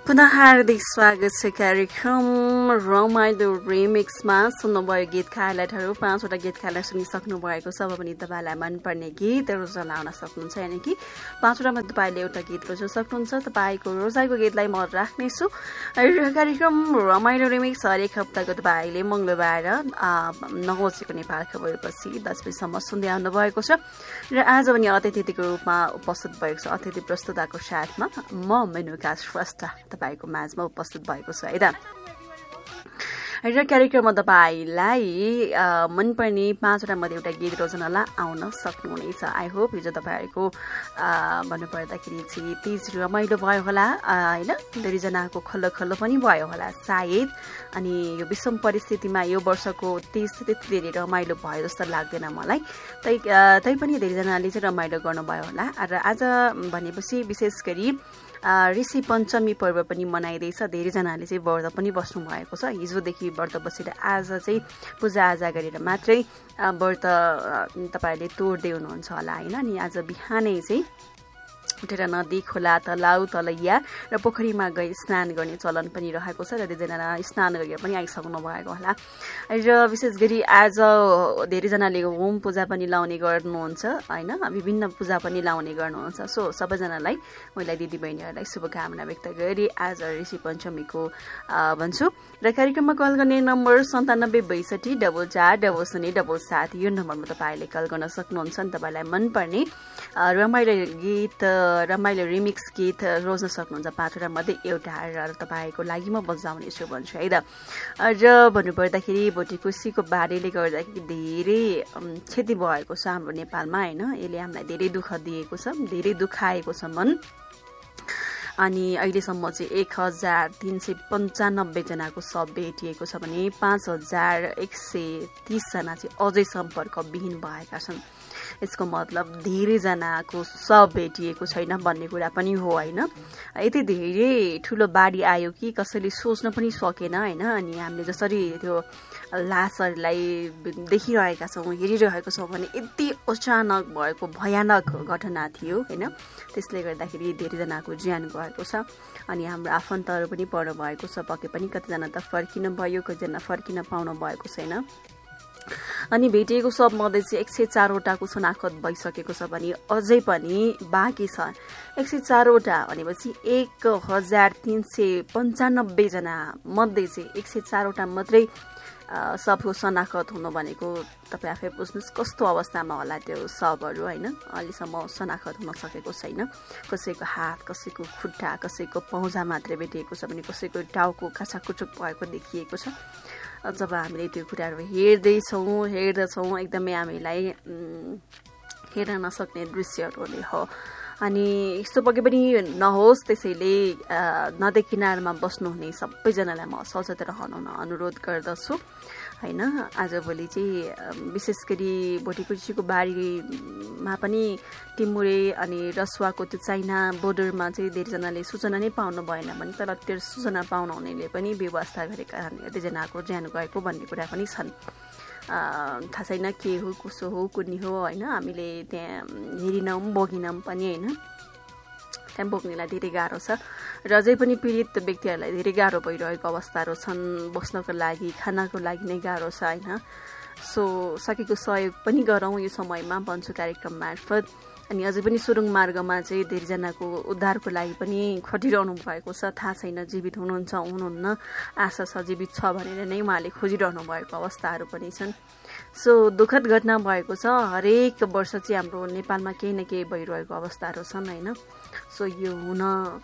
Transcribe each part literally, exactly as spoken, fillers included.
पुनः हार्दिक स्वागत छ कार्यक्रम रमाइलो रिमिक्समा। सुन्नुभयो गीत खाइलाइटहरू, पाँचवटा गीत खाइलाइट सुनिसक्नु भएको छ। अब पनि तपाईँलाई मनपर्ने गीतहरू चलाउन सक्नुहुन्छ, यानि कि पाँचवटामा तपाईँले एउटा गीत रोज्न सक्नुहुन्छ। तपाईँको रोजाइको गीतलाई म राख्नेछु। कार्यक्रम रमाइलो रिमिक्स हरेक हप्ताको तपाईँले मङ्गलबार नौ बजेको नेपाल खबरपछि दस बजीसम्म सुन्दै आउनु भएको छ। र आज पनि अतिथिको रूपमा उपस्थित भएको छ। अतिथि प्रस्तुताको साथमा म मेनुका श्रेष्ठ तपाईँको माझमा उपस्थित भएको छ है त। र कार्यक्रममा तपाईँलाई मनपर्ने पाँचवटा मध्ये एउटा गीत रोज्नलाई आउन सक्नुहुनेछ। आई होप हिजो तपाईँहरूको भन्नुपर्दाखेरि चाहिँ तिज रमाइलो भयो होला होइन, धेरैजनाको खल्लो खल्लो पनि भयो होला सायद। अनि यो विषम परिस्थितिमा यो वर्षको तिज त्यति धेरै रमाइलो भयो जस्तो लाग्दैन मलाई। तै तैपनि धेरैजनाले चाहिँ रमाइलो गर्नुभयो होला। र आज भनेपछि विशेष गरी ऋषि पञ्चमी पर्व पनि मनाइँदैछ। धेरैजनाले चाहिँ व्रत पनि बस्नु भएको छ। हिजोदेखि व्रत बसेर आज चाहिँ पूजाआजा गरेर मात्रै व्रत तपाईँहरूले तोड्दै हुनुहुन्छ होला होइन। अनि आज बिहानै चाहिँ उठेर नदी, खोला, तलाउ, तलैया र पोखरीमा गई स्नान गर्ने चलन पनि रहेको छ। र धेरैजना स्नान गरेर पनि आइसक्नु भएको होला। र विशेष गरी आज धेरैजनाले होम पूजा पनि लाउने गर्नुहुन्छ होइन, विभिन्न पूजा पनि लाउने गर्नुहुन्छ। सो सबैजनालाई महिला दिदीबहिनीहरूलाई शुभकामना व्यक्त गरी आज ऋषि पञ्चमीको भन्छु। र कार्यक्रममा कल गर्ने नम्बर सन्तानब्बे बैसठी डबल चार डबल शून्य डबल सात, यो नम्बरमा तपाईँले कल गर्न सक्नुहुन्छ। तपाईँलाई मनपर्ने रमाइलो गीत, रमाइलो रिमिक्स गीत रोज्न सक्नुहुन्छ। पाँचवटा मध्ये एउटा र तपाईँको लागि म बजाउनेछु भन्छु है त। र भन्नुपर्दाखेरि भोटेकुसीको बाढीले गर्दाखेरि धेरै क्षति भएको छ हाम्रो नेपालमा होइन। यसले हामीलाई धेरै दुःख दिएको छ, धेरै दुखाएको छ मन। अनि अहिलेसम्म चाहिँ एक हजार तिन सय पन्चानब्बे जनाको शव भेटिएको छ भने पाँच हजार एक सय तिसजना चाहिँ अझै सम्पर्कविहीन भएका छन्। यसको मतलब धेरैजनाको शव भेटिएको छैन भन्ने कुरा पनि हो होइन। यति धेरै ठुलो बाढी आयो कि कसैले सोच्न पनि सकेन होइन। अनि हामीले जसरी त्यो लासहरूलाई देखिरहेका छौँ, हेरिरहेको छौँ भने यति अचानक भएको भयानक घटना थियो होइन। त्यसले गर्दाखेरि धेरैजनाको ज्यान गएको छ। अनि हाम्रो आफन्तहरू पनि पर्नु भएको छ। पक्कै पनि कतिजना त फर्किनु भयो, कतिजना फर्किन पाउनु भएको छैन। अनि भेटिएको सब मध्ये चाहिँ एक सय चारवटाको शनाखत भइसकेको छ भने अझै पनि बाँकी छ। एक सय चारवटा भनेपछि एक हजार तिन सय पन्चानब्बे जना मध्ये चाहिँ एक सय चारवटा मात्रै सबको शनाखत हुनु भनेको तपाईँ आफै बुझ्नुहोस् कस्तो अवस्थामा होला त्यो सबहरू होइन। अहिलेसम्म शनाखत हुन सकेको छैन। कसैको हात, कसैको खुट्टा, कसैको पाउजा मात्रै भेटिएको छ भने कसैको टाउको काछाकुचुक भएको देखिएको छ। जब हामीले त्यो कुराहरू हेर्दैछौँ हेर्दछौँ एकदमै हामीलाई हेर्न नसक्ने दृश्यहरूले हो। अनि यस्तो पक्कै पनि नहोस्, त्यसैले नदी किनारमा बस्नुहुने सबैजनालाई म सचेत रहनु अनुरोध गर्दछु होइन। आजभोलि चाहिँ विशेष गरी भोटेकुसीको बाढीमा पनि टिमुरे अनि रसुवाको त्यो चाइना बोर्डरमा चाहिँ धेरैजनाले सूचना नै पाउनु भएन भने तर त्यो सूचना पाउनुहुनेले पनि व्यवस्था गरेका धेरैजनाको ज्यान गएको भन्ने कुरा पनि छन्। थाहा छैन के हो, कसो हो, कुनी हो होइन। हामीले त्यहाँ हेरिनौँ, बोकिनौँ पनि होइन। त्यहाँ बोक्नेलाई धेरै गाह्रो छ। र अझै पनि पीडित व्यक्तिहरूलाई धेरै गाह्रो भइरहेको अवस्थाहरू छन्। बस्नको लागि, खानाको लागि नै गाह्रो छ होइन। सो सकेको सहयोग पनि गरौँ यो समयमा भन्छु कार्यक्रम मार्फत। अनि अझै पनि सुरुङ मार्गमा चाहिँ धेरैजनाको उद्धारको लागि पनि खटिरहनु भएको छ। थाहा छैन जीवित हुनुहुन्छ हुनुहुन्न, आशा छ जीवित छ भनेर नै उहाँले खोजिरहनु भएको अवस्थाहरू पनि छन्। सो दुःखद घटना भएको छ। हरेक वर्ष चाहिँ हाम्रो नेपालमा केही न केही भइरहेको अवस्थाहरू छन् होइन। सो यो हुन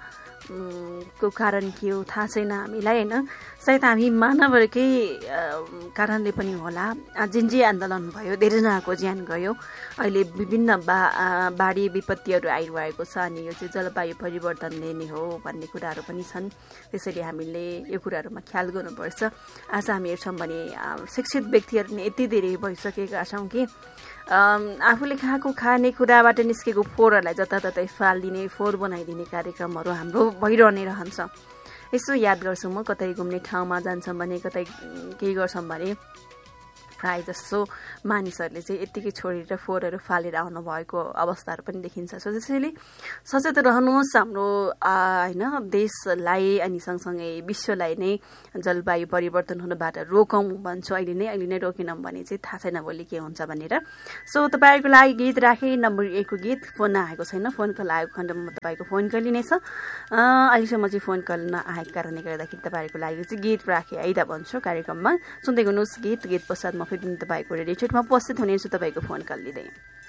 को कारण के हो थाहा छैन हामीलाई होइन। सायद हामी मानवहरूकै कारणले पनि होला। जिन्जी आन्दोलन भयो, धेरैजनाको ज्यान गयो। अहिले विभिन्न बा बाढी विपत्तिहरू आइरहेको छ। अनि यो चाहिँ जलवायु परिवर्तनले नै हो भन्ने कुराहरू पनि छन्। त्यसैले हामीले यो कुराहरूमा ख्याल गर्नुपर्छ। आज हामी हेर्छौँ भने शिक्षित व्यक्तिहरू नै यति धेरै भइसकेका छौँ कि आफूले खाएको खानेकुराबाट निस्केको फोहोरहरूलाई जताततै फालिदिने, फोहोर बनाइदिने कार्यक्रमहरू हाम्रो भइरहने रहन्छ। यसो याद गर्छौँ म कतै घुम्ने ठाउँमा जान्छौँ भने, कतै केही गर्छौँ भने प्रायः जसो मानिसहरूले चाहिँ यत्तिकै छोडेर फोहोरहरू फालेर आउनु भएको अवस्थाहरू पनि देखिन्छ। सो त्यसैले सचेत रहनुहोस् हाम्रो होइन देशलाई अनि सँगसँगै विश्वलाई नै जलवायु परिवर्तन हुनबाट रोकौँ भन्छु। अहिले नै अहिले नै रोकेनौँ भने चाहिँ थाहा छैन भोलि के हुन्छ भनेर। सो तपाईँहरूको लागि गीत राखेँ, नम्बर एकको गीत। फोन आएको छैन, फोन कल आएको खण्डमा म तपाईँको फोन कल लिनेछ। अहिलेसम्म चाहिँ फोन कल नआएको कारणले गर्दाखेरि तपाईँहरूको लागि चाहिँ गीत राखेँ है त भन्छु कार्यक्रममा। सुन्दै गर्नुहोस् गीत। गीत पश्चात म फेरि तपाईँको रेडियो सेटमा उपस्थित हुनेछु तपाईँको फोन कल लिँदै।